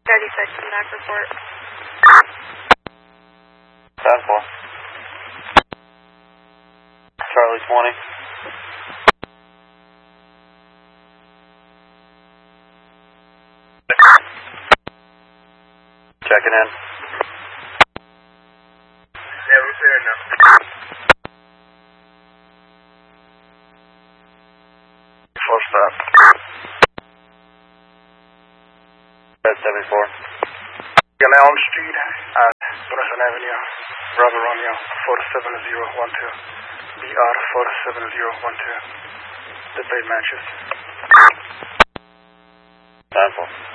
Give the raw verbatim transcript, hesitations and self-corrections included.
thirty-six in back report. ten four. Charlie twenty. Checking in. Yeah, we're clear now. Full stop. Red seventy-four. Gale Elm Street at Buenos Avenue, Bravo Romeo, four seven zero one two. B R four seven zero one two. The plate matches. ten four.